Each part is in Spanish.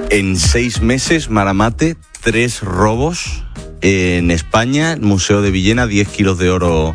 En 6 meses, Maramate, 3 robos. En España, el Museo de Villena, 10 kilos de oro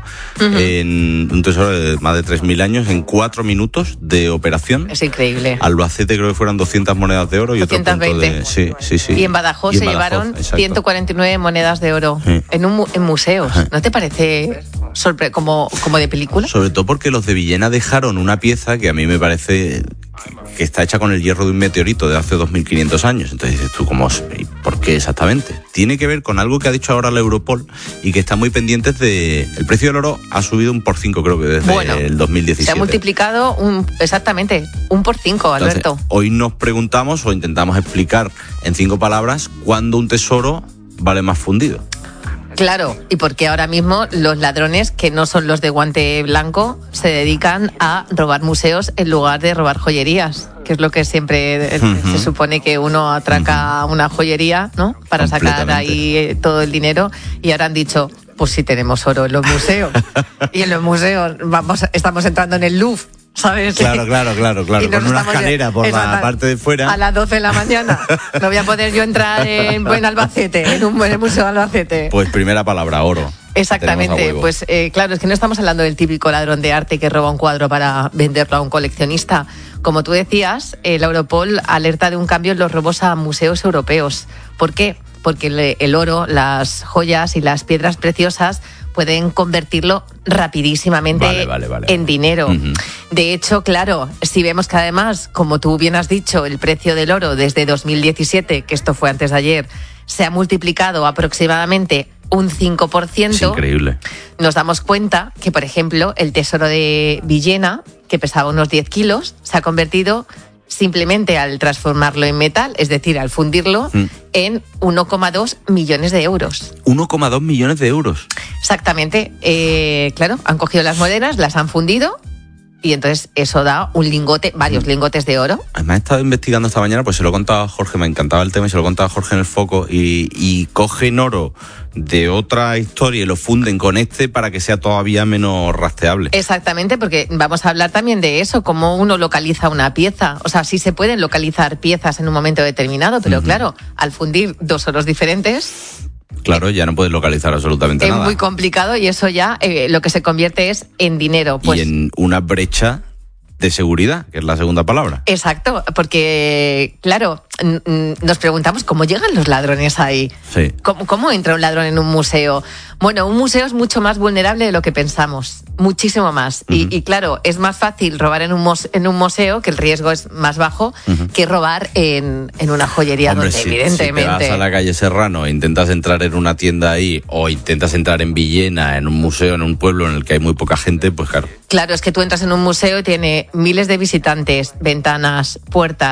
en un tesoro de más de 3.000 años en 4 minutos de operación. Es increíble. Albacete creo que fueron 200 monedas de oro y 220. Otro punto de... Sí. Y en Badajoz se llevaron exacto. 149 monedas de oro en museos. ¿No te parece como de película? Sobre todo porque los de Villena dejaron una pieza que a mí me parece que está hecha con el hierro de un meteorito de hace 2.500 años. Entonces dices tú, ¿y por qué exactamente? Tiene que ver con algo que ha dicho ahora la Europol y que está muy pendientes de... El precio del oro ha subido 1/5, creo que desde el 2017. Se ha multiplicado exactamente 1/5, Alberto. Entonces, hoy nos preguntamos o intentamos explicar en 5 palabras cuándo un tesoro vale más fundido. Claro, y porque ahora mismo los ladrones, que no son los de guante blanco, se dedican a robar museos en lugar de robar joyerías, que es lo que siempre se supone que uno atraca una joyería, ¿no? Para sacar ahí todo el dinero, y ahora han dicho, pues sí tenemos oro en los museos. Y en los museos estamos entrando en el Louvre, ¿sabes? Claro. Con una escalera por la parte de fuera. A las 12 de la mañana. No voy a poder yo entrar en Albacete, en el Museo de Albacete. Pues primera palabra, oro. Exactamente. Pues claro, es que no estamos hablando del típico ladrón de arte que roba un cuadro para venderlo a un coleccionista. Como tú decías, la Europol alerta de un cambio en los robos a museos europeos. ¿Por qué? Porque el oro, las joyas y las piedras preciosas pueden convertirlo rapidísimamente en dinero. De hecho, claro, si vemos que además, como tú bien has dicho, el precio del oro desde 2017, que esto fue antes de ayer, se ha multiplicado aproximadamente un 5%. Es increíble. Nos damos cuenta que, por ejemplo, el tesoro de Villena, que pesaba unos 10 kilos, se ha convertido simplemente al transformarlo en metal, es decir, al fundirlo, en 1,2 millones de euros. 1,2 millones de euros. Exactamente. Claro, han cogido las monedas, las han fundido y entonces eso da un lingote, varios lingotes de oro. Además he estado investigando esta mañana, pues se lo he contado a Jorge, me encantaba el tema y se lo he contado a Jorge en el Foco, y cogen oro de otra historia y lo funden con para que sea todavía menos rastreable. Exactamente, porque vamos a hablar también de eso, cómo uno localiza una pieza. O sea, sí se pueden localizar piezas en un momento determinado, pero claro, al fundir 2 oros diferentes... Claro, ya no puedes localizar absolutamente nada. Es muy complicado y eso ya lo que se convierte es en dinero. Pues, y en una brecha de seguridad, que es la segunda palabra. Exacto, porque, claro, nos preguntamos cómo llegan los ladrones ahí. Sí. ¿Cómo entra un ladrón en un museo? Bueno, un museo es mucho más vulnerable de lo que pensamos, muchísimo más. Y claro, es más fácil robar en un museo, que el riesgo es más bajo, que robar en una joyería. Hombre, donde evidentemente... Si te vas a la calle Serrano e intentas entrar en una tienda ahí, o intentas entrar en Villena, en un museo, en un pueblo en el que hay muy poca gente, pues claro. Claro, es que tú entras en un museo y tiene miles de visitantes, ventanas, puertas,